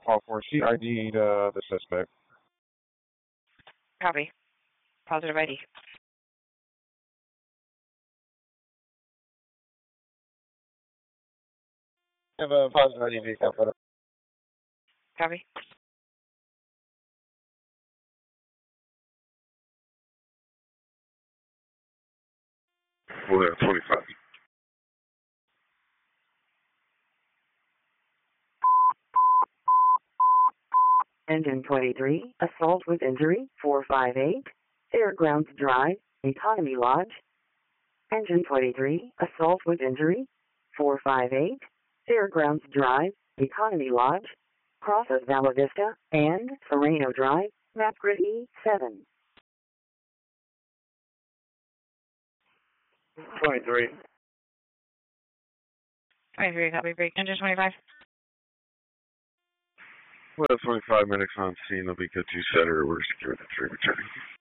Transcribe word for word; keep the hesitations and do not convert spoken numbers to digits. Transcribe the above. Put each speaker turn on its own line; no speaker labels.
Call for C I D uh, the suspect.
Copy. Positive I D.
Have a positive I D vehicle for
Copy.
Well, twenty-five.
Engine twenty-three, assault with injury, four five eight, Fairgrounds Drive, Economy Lodge. Engine twenty-three, assault with injury, four five eight, Fairgrounds Drive, Economy Lodge, cross of Vala Vista, and Sereno Drive, map grid E seven.
twenty-three.
twenty-three, copy. Break. Engine twenty-five.
Well, twenty-five minutes on scene. They'll be good to setter. We're secure the three returning.